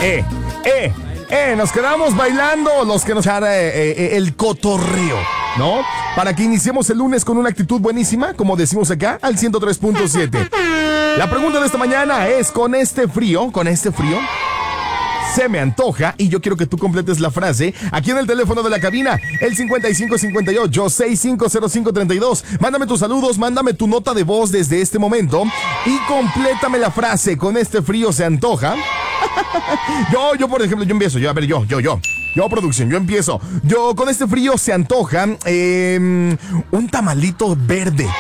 Nos quedamos bailando los que nos hará el cotorreo, ¿no? Para que iniciemos el lunes con una actitud buenísima, como decimos acá, al 103.7. La pregunta de esta mañana es, con este frío, se me antoja, y yo quiero que tú completes la frase aquí en el teléfono de la cabina, el 5558-650532. Mándame tus saludos, mándame tu nota de voz desde este momento y complétame la frase, con este frío se antoja. Yo, por ejemplo, yo empiezo, yo, producción, yo empiezo. Yo, con este frío se antoja un tamalito verde.